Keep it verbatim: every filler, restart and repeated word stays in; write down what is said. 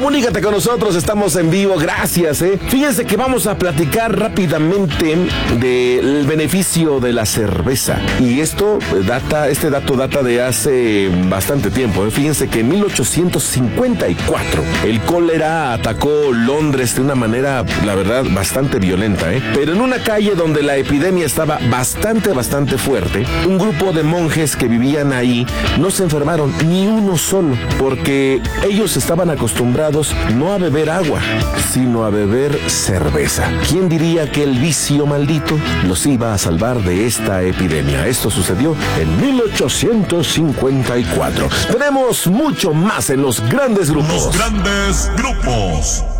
Comunícate con nosotros, estamos en vivo, gracias, eh. Fíjense que vamos a platicar rápidamente del beneficio de la cerveza. Y esto data, este dato data de hace bastante tiempo, eh. Fíjense que en mil ochocientos cincuenta y cuatro el cólera atacó Londres de una manera, la verdad, bastante violenta, eh. Pero en una calle donde la epidemia estaba bastante, bastante fuerte, un grupo de monjes que vivían ahí no se enfermaron ni uno solo, porque ellos estaban acostumbrados no a beber agua, sino a beber cerveza. ¿Quién diría que el vicio maldito los iba a salvar de esta epidemia? Esto sucedió en mil ochocientos cincuenta y cuatro. Tenemos mucho más en los grandes grupos. Los grandes grupos.